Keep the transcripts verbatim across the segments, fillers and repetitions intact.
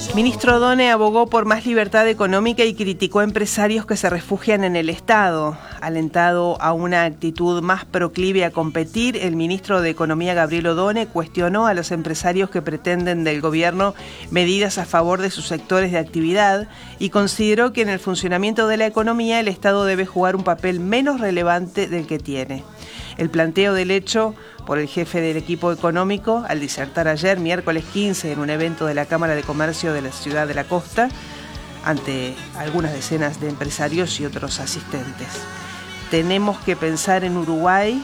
Ministro Odone abogó por más libertad económica y criticó a empresarios que se refugian en el Estado. Alentado a una actitud más proclive a competir, el ministro de Economía, Gabriel Odone, cuestionó a los empresarios que pretenden del gobierno medidas a favor de sus sectores de actividad y consideró que en el funcionamiento de la economía el Estado debe jugar un papel menos relevante del que tiene. El planteo del hecho por el jefe del equipo económico al disertar ayer, miércoles quince, en un evento de la Cámara de Comercio de la Ciudad de la Costa, ante algunas decenas de empresarios y otros asistentes. Tenemos que pensar en Uruguay,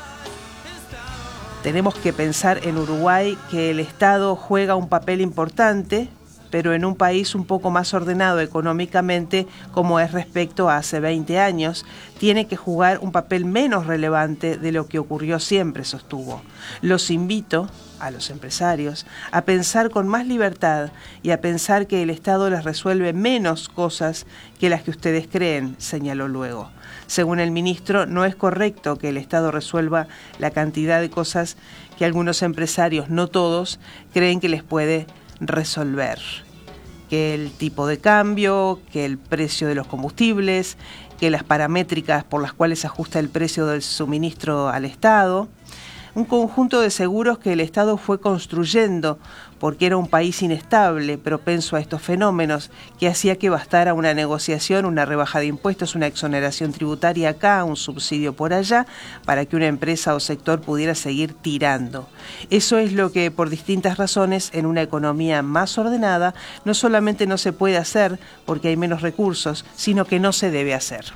tenemos que pensar en Uruguay que el Estado juega un papel importante, pero en un país un poco más ordenado económicamente, como es respecto a hace veinte años, tiene que jugar un papel menos relevante de lo que ocurrió siempre, sostuvo. Los invito a los empresarios a pensar con más libertad y a pensar que el Estado les resuelve menos cosas que las que ustedes creen, señaló luego. Según el ministro, no es correcto que el Estado resuelva la cantidad de cosas que algunos empresarios, no todos, creen que les puede resolver, que el tipo de cambio, que el precio de los combustibles, que las paramétricas por las cuales se ajusta el precio del suministro al Estado, un conjunto de seguros que el Estado fue construyendo porque era un país inestable, propenso a estos fenómenos, que hacía que bastara una negociación, una rebaja de impuestos, una exoneración tributaria acá, un subsidio por allá, para que una empresa o sector pudiera seguir tirando. Eso es lo que, por distintas razones, en una economía más ordenada, no solamente no se puede hacer porque hay menos recursos, sino que no se debe hacer.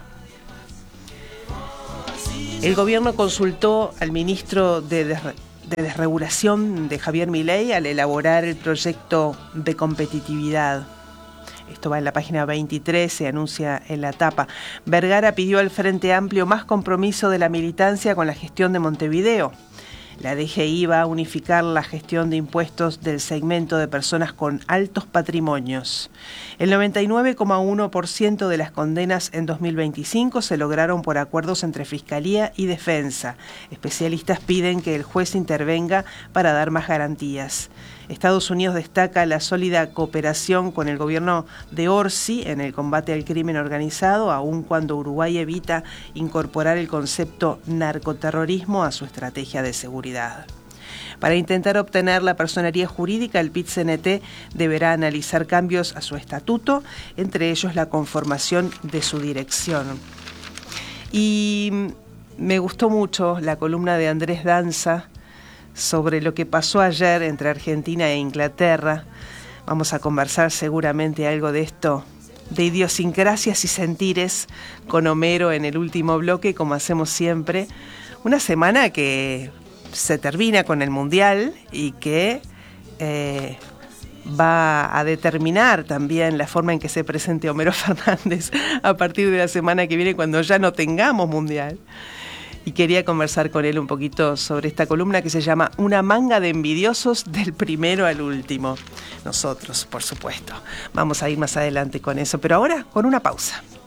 El gobierno consultó al ministro de, Desre- de Desregulación de Javier Milei al elaborar el proyecto de competitividad. Esto va en la página veintitrés, se anuncia en la tapa. Vergara pidió al Frente Amplio más compromiso de la militancia con la gestión de Montevideo. La D G I va a unificar la gestión de impuestos del segmento de personas con altos patrimonios. El noventa y nueve coma uno por ciento de las condenas en dos mil veinticinco se lograron por acuerdos entre Fiscalía y Defensa. Especialistas piden que el juez intervenga para dar más garantías. Estados Unidos destaca la sólida cooperación con el gobierno de Orsi en el combate al crimen organizado, aun cuando Uruguay evita incorporar el concepto narcoterrorismo a su estrategia de seguridad. Para intentar obtener la personería jurídica, el P I T C N T deberá analizar cambios a su estatuto, entre ellos la conformación de su dirección. Y me gustó mucho la columna de Andrés Danza sobre lo que pasó ayer entre Argentina e Inglaterra. Vamos a conversar seguramente algo de esto, de idiosincrasias y sentires, con Homero en el último bloque, como hacemos siempre. Una semana que se termina con el Mundial y que eh, va a determinar también la forma en que se presente Homero Fernández a partir de la semana que viene, cuando ya no tengamos Mundial. Y quería conversar con él un poquito sobre esta columna que se llama Una manga de envidiosos del primero al último. Nosotros, por supuesto. Vamos a ir más adelante con eso, pero ahora con una pausa.